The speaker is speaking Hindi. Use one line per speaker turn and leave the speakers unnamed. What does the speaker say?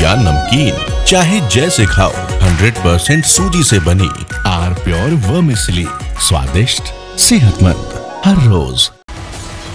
या नमकीन, चाहे जैसे खाओ, 100% सूजी से बनी आर प्योर वर्मिसेली, स्वादिष्ट, सेहतमंद हर रोज।